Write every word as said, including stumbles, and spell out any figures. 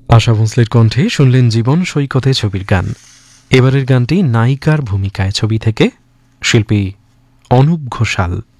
আশা ভোঁসলের কণ্ঠে শুনলেন জীবন সৈকতে ছবির গান। এবারের গানটি নায়িকার ভূমিকায়, ছবি থেকে, শিল্পী অনুপ ঘোষাল।